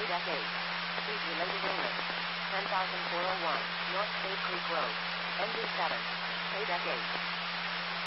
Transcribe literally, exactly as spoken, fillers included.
Deck eight. Fleet-related illness. ten thousand four oh one, North Cave Creek Road. Engine seven. Deck eight.